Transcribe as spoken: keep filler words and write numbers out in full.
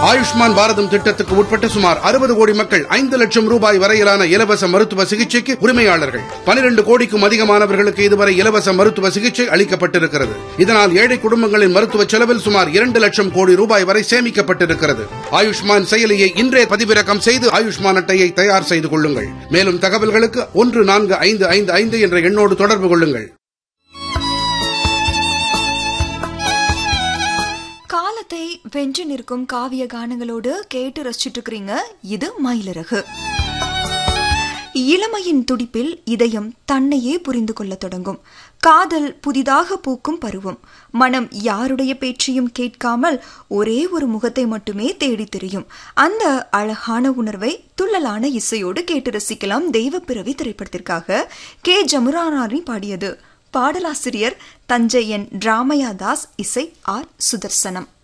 ஆயுஷ்மான் பாரதம் திட்டத்துக்கு உட்பட்ட சுமார் அறுபது கோடி மக்கள் ஐந்து லட்சம் ரூபாய் வரையிலான இலவச மருத்துவ சிகிச்சைக்கு உரிமையாளர்கள். பனிரெண்டு கோடிக்கும் அதிகமானவர்களுக்கு இதுவரை இலவச மருத்துவ சிகிச்சை அளிக்கப்பட்டிருக்கிறது. இதனால் ஏழை குடும்பங்களின் மருத்துவ செலவில் சுமார் இரண்டு லட்சம் கோடி ரூபாய் வரை சேமிக்கப்பட்டிருக்கிறது. ஆயுஷ்மான் செயலியை இன்றே பதிவிறக்கம் செய்து ஆயுஷ்மான் அட்டையை தயார் செய்து கொள்ளுங்கள். மேலும் தகவல்களுக்கு ஒன்று நான்கு ஐந்து ஐந்து ஐந்து என்ற எண்ணோடு தொடர்பு கொள்ளுங்கள். காலத்தை வென்று நிற்கும் காவிய கானங்களோடு கேட்டு ரசிச்சுட்டு இருக்கிறீங்க. இது மயிலிறகு. இளமையின் துடிப்பில் இதயம் தன்னையே புரிந்து கொள்ள தொடங்கும். காதல் புதிதாக பூக்கும் பருவம். மனம் யாருடைய பேச்சையும் கேட்காமல் ஒரே ஒரு முகத்தை மட்டுமே தேடி திரியும். அந்த அழகான உணர்வை துள்ளலான இசையோடு கேட்டு ரசிக்கலாம். தெய்வப்பிறவி திரைப்படத்திற்காக கே ஜமுரானாரி பாடியது. பாடலாசிரியர் தஞ்சை என் ராமையா தாஸ், இசை ஆர் சுதர்சனம்.